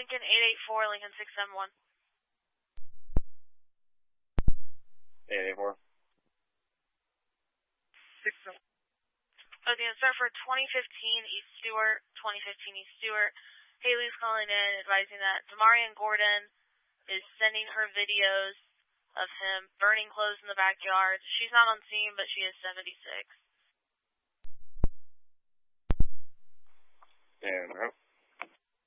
Lincoln 884, Lincoln 671. 884. 671. Okay, and start for 2015 East Stewart, 2015 East Stewart. Haley's calling in advising that Damarian Gordon is sending her videos of him burning clothes in the backyard. She's not on scene, but she is 76. And out.